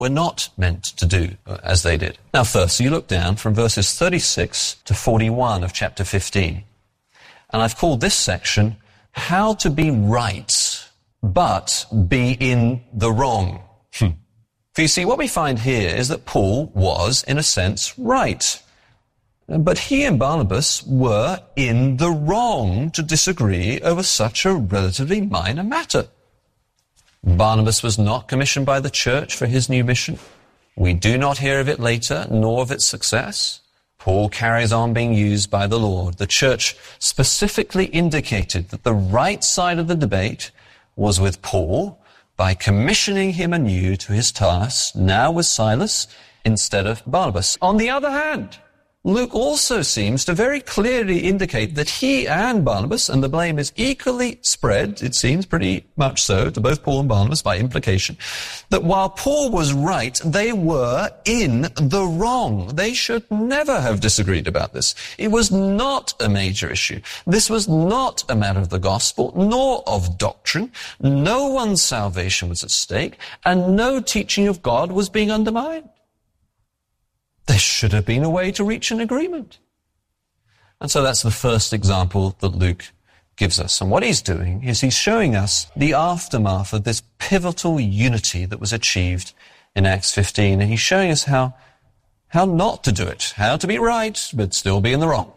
were not meant to do as they did. Now first, you look down from verses 36 to 41 of chapter 15. And I've called this section, How to Be Right, but Be in the Wrong. For you see, what we find here is that Paul was, in a sense, right. But he and Barnabas were in the wrong to disagree over such a relatively minor matter. Barnabas was not commissioned by the church for his new mission. We do not hear of it later, nor of its success. Paul carries on being used by the Lord. The church specifically indicated that the right side of the debate was with Paul by commissioning him anew to his task, now with Silas instead of Barnabas. On the other hand, Luke also seems to very clearly indicate that he and Barnabas, and the blame is equally spread, it seems pretty much so, to both Paul and Barnabas by implication, that while Paul was right, they were in the wrong. They should never have disagreed about this. It was not a major issue. This was not a matter of the gospel, nor of doctrine. No one's salvation was at stake, and no teaching of God was being undermined. There should have been a way to reach an agreement. And so that's the first example that Luke gives us. And what he's doing is he's showing us the aftermath of this pivotal unity that was achieved in Acts 15. And he's showing us how not to do it, how to be right, but still be in the wrong.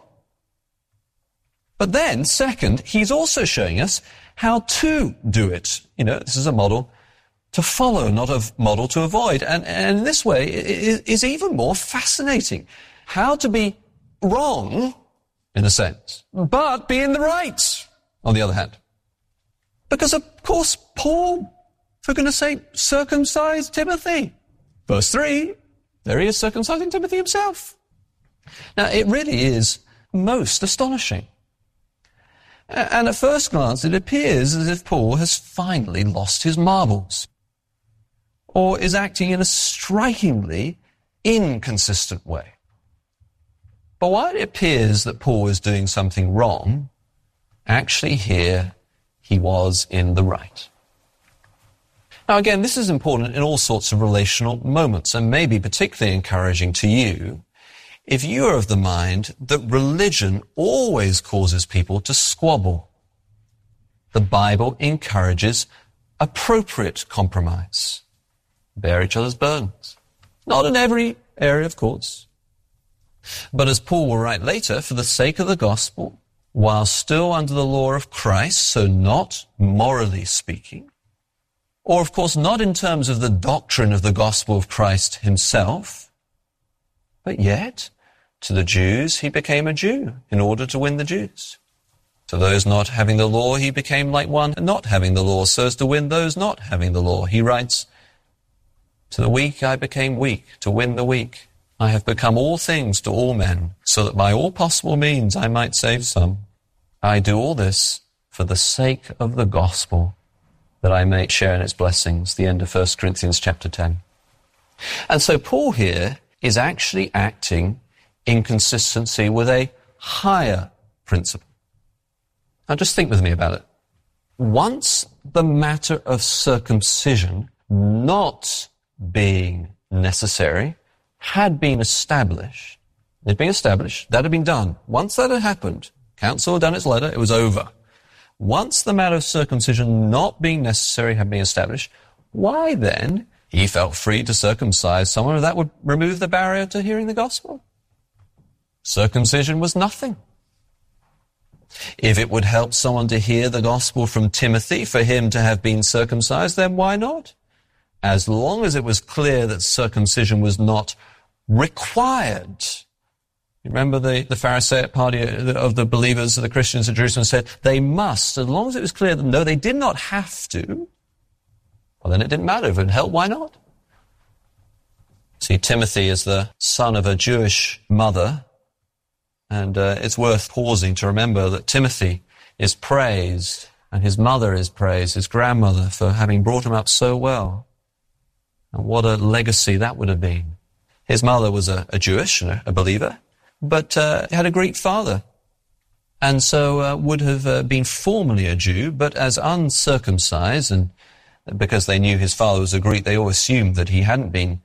But then, second, he's also showing us how to do it. You know, this is a model to follow, not a model to avoid. And in this way, it is even more fascinating. How to be wrong, in a sense, but be in the right, on the other hand. Because, of course, Paul, for goodness sake, circumcised Timothy. Verse 3, there he is circumcising Timothy himself. Now, it really is most astonishing. And at first glance, it appears as if Paul has finally lost his marbles, or is acting in a strikingly inconsistent way. But while it appears that Paul is doing something wrong, actually here he was in the right. Now again, this is important in all sorts of relational moments, and may be particularly encouraging to you if you are of the mind that religion always causes people to squabble. The Bible encourages appropriate compromise. Bear each other's burdens. Not in every area, of course. But as Paul will write later, for the sake of the gospel, while still under the law of Christ, so not morally speaking, or of course not in terms of the doctrine of the gospel of Christ himself, but yet to the Jews he became a Jew in order to win the Jews. To those not having the law he became like one not having the law, so as to win those not having the law. He writes, to the weak I became weak, to win the weak. I have become all things to all men, so that by all possible means I might save some. I do all this for the sake of the gospel, that I may share in its blessings. The end of 1 Corinthians chapter 10. And so Paul here is actually acting in consistency with a higher principle. Now just think with me about it. Once the matter of circumcision not being necessary had been established, that had been done. Once that had happened, council had done its letter, it was over. Once the matter of circumcision not being necessary had been established, why then he felt free to circumcise someone that would remove the barrier to hearing the gospel? Circumcision was nothing. If it would help someone to hear the gospel from Timothy for him to have been circumcised, then why not? As long as it was clear that circumcision was not required. You remember the Pharisaic party of the believers, of the Christians of Jerusalem said they must, as long as it was clear that no, they did not have to, well then it didn't matter. If it helped, why not? See, Timothy is the son of a Jewish mother, and it's worth pausing to remember that Timothy is praised, and his mother is praised, his grandmother, for having brought him up so well. And what a legacy that would have been. His mother was a Jewish, a believer, but had a Greek father, and so would have been formally a Jew, but as uncircumcised and because they knew his father was a Greek, they all assumed that he hadn't been